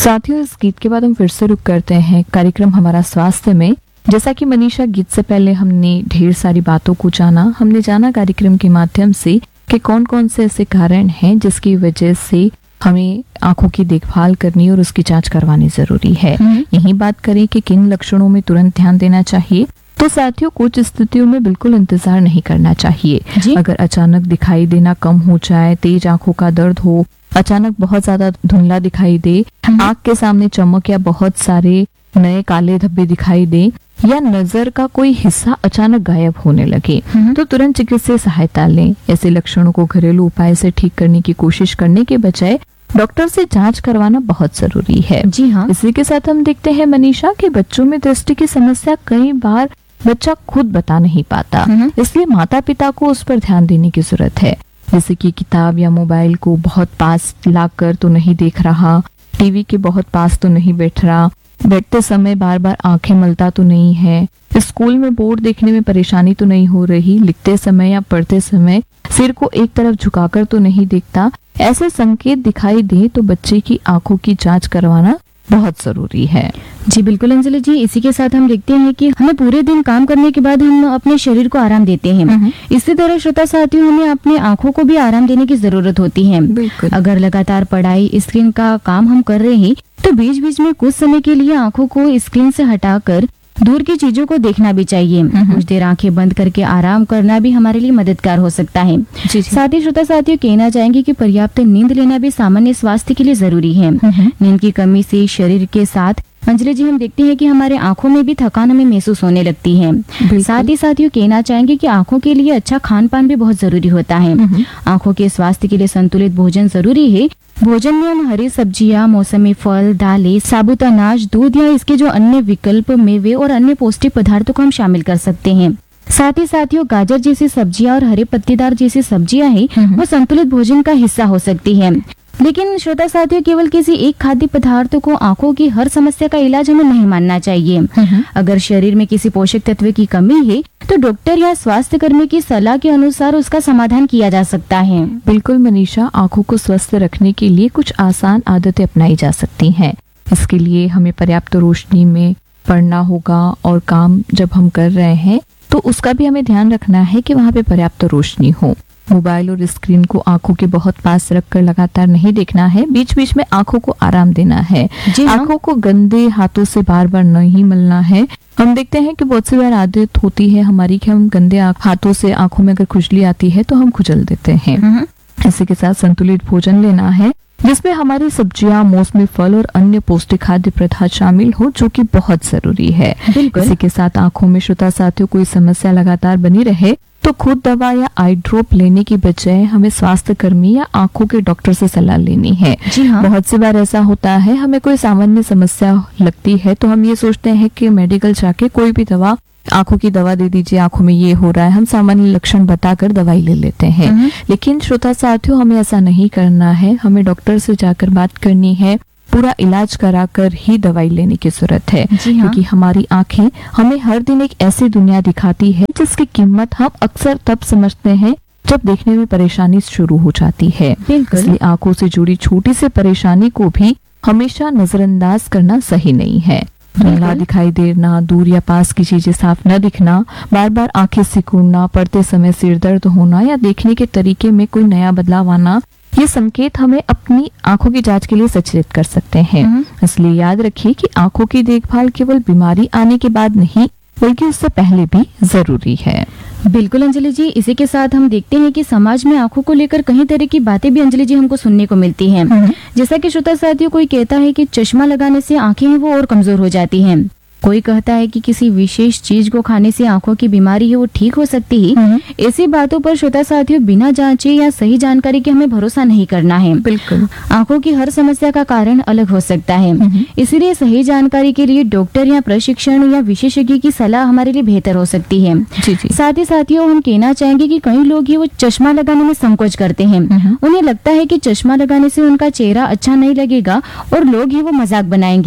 साथियों, इस गीत के बाद हम फिर से रुक करते हैं कार्यक्रम हमारा स्वास्थ्य में। जैसा कि मनीषा, गीत से पहले हमने ढेर सारी बातों को जाना। हमने जाना कार्यक्रम के माध्यम से कि कौन कौन से ऐसे कारण हैं जिसकी वजह से हमें आंखों की देखभाल करनी और उसकी जांच करवानी जरूरी है। यही बात करें कि किन लक्षणों में तुरंत ध्यान देना चाहिए, तो साथियों कुछ स्थितियों में बिल्कुल इंतजार नहीं करना चाहिए। अगर अचानक दिखाई देना कम हो जाए, तेज आंखों का दर्द हो, अचानक बहुत ज्यादा धुंधला दिखाई दे, आंख के सामने चमक या बहुत सारे नए काले धब्बे दिखाई दे, या नजर का कोई हिस्सा अचानक गायब होने लगे, तो तुरंत चिकित्सीय सहायता लें। ऐसे लक्षणों को घरेलू उपाय से ठीक करने की कोशिश करने के बजाय डॉक्टर से जांच करवाना बहुत जरूरी है। जी हाँ। इसी के साथ हम देखते हैं मनीषा कि बच्चों में दृष्टि की समस्या कई बार बच्चा खुद बता नहीं पाता, इसलिए माता पिता को उस पर ध्यान देने की जरूरत है। जैसे कि किताब या मोबाइल को बहुत पास लाकर तो नहीं देख रहा, टीवी के बहुत पास तो नहीं बैठ रहा, बैठते समय बार बार आंखें मलता तो नहीं है, स्कूल में बोर्ड देखने में परेशानी तो नहीं हो रही, लिखते समय या पढ़ते समय सिर को एक तरफ झुकाकर तो नहीं देखता। ऐसे संकेत दिखाई दे तो बच्चे की आंखों की जांच करवाना बहुत जरूरी है। जी बिल्कुल अंजलि जी, इसी के साथ हम देखते हैं कि हमें पूरे दिन काम करने के बाद हम अपने शरीर को आराम देते हैं। इसी तरह श्रोता साथियों, हमें अपनी आंखों को भी आराम देने की जरूरत होती है। अगर लगातार पढ़ाई, स्क्रीन का काम हम कर रहे हैं तो बीच बीच में कुछ समय के लिए आंखों को स्क्रीन से हटाकर दूर की चीजों को देखना भी चाहिए। कुछ देर आंखें बंद करके आराम करना भी हमारे लिए मददगार हो सकता है। साथ ही श्रोता साथियों, कहना चाहेंगे कि पर्याप्त नींद लेना भी सामान्य स्वास्थ्य के लिए जरूरी है। नींद की कमी से शरीर के साथ अंजलि जी हम देखते हैं कि हमारे आंखों में भी थकान हमें महसूस होने लगती है। साथ ही साथियों, कहना चाहेंगे कि आंखों के लिए अच्छा खान पान भी बहुत जरूरी होता है। आंखों के स्वास्थ्य के लिए संतुलित भोजन जरूरी है। भोजन में हम हरी सब्जियां, मौसमी फल, दालें, साबुत अनाज, दूध या इसके जो अन्य विकल्प, मेवे और अन्य पौष्टिक पदार्थों को हम शामिल कर सकते हैं। साथ ही साथियों, गाजर जैसी सब्जियां और हरे पत्तेदार जैसी सब्जियां हैं, वो संतुलित भोजन का हिस्सा हो सकती है। लेकिन श्रोता साथियों, केवल किसी एक खाद्य पदार्थ को आंखों की हर समस्या का इलाज हमें नहीं मानना चाहिए। अगर शरीर में किसी पोषक तत्व की कमी है तो डॉक्टर या स्वास्थ्य कर्मी की सलाह के अनुसार उसका समाधान किया जा सकता है। बिल्कुल मनीषा, आंखों को स्वस्थ रखने के लिए कुछ आसान आदतें अपनाई जा सकती हैं। इसके लिए हमें पर्याप्त रोशनी में पढ़ना होगा और काम जब हम कर रहे हैं तो उसका भी हमें ध्यान रखना है कि वहाँ पे पर्याप्त रोशनी हो। मोबाइल और स्क्रीन को आंखों के बहुत पास रखकर लगातार नहीं देखना है, बीच बीच में आंखों को आराम देना है। आंखों को गंदे हाथों से बार बार नहीं मलना है। हम देखते हैं कि बहुत सी बार आदत होती है हमारी कि हम गंदे हाथों से आंखों में अगर खुजली आती है तो हम खुजल देते हैं। इसी के साथ संतुलित भोजन लेना है जिसमें हमारी सब्जियां, मौसमी फल और अन्य पौष्टिक खाद्य पदार्थ शामिल हो, जो कि बहुत जरूरी है। इसी के साथ आंखों में श्रोता साथियों कोई समस्या लगातार बनी रहे तो खुद दवा या आई ड्रॉप लेने की बजाय हमें स्वास्थ्य कर्मी या आंखों के डॉक्टर से सलाह लेनी है। बहुत सी बार ऐसा होता है, हमें कोई सामान्य समस्या लगती है तो हम ये सोचते हैं कि मेडिकल जाके कोई भी दवा, आंखों की दवा दे दीजिए, आंखों में ये हो रहा है, हम सामान्य लक्षण बताकर दवाई ले लेते हैं। लेकिन श्रोता साथियों, हमें ऐसा नहीं करना है। हमें डॉक्टर से जाकर बात करनी है, पूरा इलाज कराकर ही दवाई लेने की जरूरत है। क्योंकि हमारी आंखें हमें हर दिन एक ऐसी दुनिया दिखाती है जिसकी कीमत हम अक्सर तब समझते हैं जब देखने में परेशानी शुरू हो जाती है। इसलिए आंखों से जुड़ी छोटी सी परेशानी को भी हमेशा नजरअंदाज करना सही नहीं है। धुंधला दिखाई देना, दूर या पास की चीजें साफ न दिखना, बार बार आंखें सिकुड़ना, पढ़ते समय सिर दर्द होना या देखने के तरीके में कोई नया बदलाव आना, ये संकेत हमें अपनी आंखों की जांच के लिए सचेत कर सकते हैं। इसलिए याद रखिए कि आंखों की देखभाल केवल बीमारी आने के बाद नहीं बल्कि उससे पहले भी जरूरी है। बिल्कुल अंजलि जी, इसी के साथ हम देखते हैं कि समाज में आंखों को लेकर कई तरह की बातें भी अंजलि जी हमको सुनने को मिलती हैं। जैसा कि श्रोता साथियों, कोई कहता है कि चश्मा लगाने से आंखें हैं वो और कमजोर हो जाती हैं। कोई कहता है कि किसी विशेष चीज को खाने से आंखों की बीमारी है वो ठीक हो सकती है। ऐसी बातों पर श्रोता साथियों, बिना जांचे या सही जानकारी के हमें भरोसा नहीं करना है। बिल्कुल, आंखों की हर समस्या का कारण अलग हो सकता है, इसीलिए सही जानकारी के लिए डॉक्टर या प्रशिक्षण या विशेषज्ञ की सलाह हमारे लिए बेहतर हो सकती है। साथ ही साथियों, हम कहना चाहेंगे कि कई लोग ही वो चश्मा लगाने में संकोच करते हैं। उन्हें लगता है कि चश्मा लगाने से उनका चेहरा अच्छा नहीं लगेगा और लोग ही वो मजाक बनाएंगे।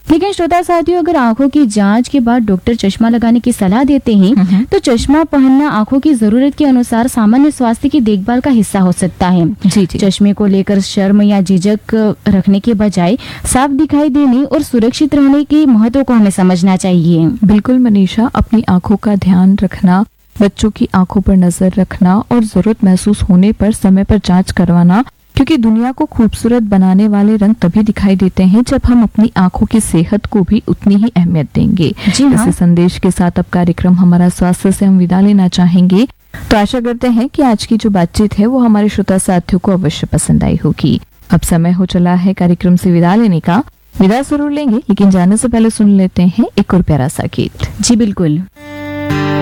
लेकिन श्रोता साथियों, अगर आंखों की जांच के बाद डॉक्टर चश्मा लगाने की सलाह देते हैं तो चश्मा पहनना आंखों की जरूरत के अनुसार सामान्य स्वास्थ्य की देखभाल का हिस्सा हो सकता है। जी जी। चश्मे को लेकर शर्म या झिझक रखने के बजाय साफ दिखाई देने और सुरक्षित रहने के महत्व को हमें समझना चाहिए। बिल्कुल मनीषा, अपनी आंखों का ध्यान रखना, बच्चों की आंखों पर नजर रखना और जरूरत महसूस होने पर समय पर जांच करवाना, क्योंकि दुनिया को खूबसूरत बनाने वाले रंग तभी दिखाई देते हैं जब हम अपनी आंखों की सेहत को भी उतनी ही अहमियत देंगे। जी हाँ। इसी संदेश के साथ अब कार्यक्रम हमारा स्वास्थ्य से हम विदा लेना चाहेंगे। तो आशा करते हैं कि आज की जो बातचीत है वो हमारे श्रोता साथियों को अवश्य पसंद आई होगी। अब समय हो चला है कार्यक्रम से विदा लेने का। विदा जरूर लेंगे, लेकिन जाने से पहले सुन लेते हैं एक और प्यारा सा गीत। जी बिल्कुल।